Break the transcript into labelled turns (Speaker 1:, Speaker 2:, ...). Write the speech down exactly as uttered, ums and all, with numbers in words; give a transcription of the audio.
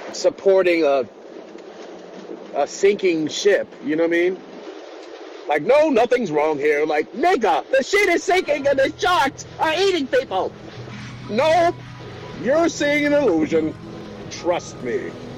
Speaker 1: supporting a a sinking ship. You know what I mean? Like, no, nothing's wrong here. Like, nigga, the shit is sinking and the sharks are eating people. No, you're seeing an illusion. Trust me.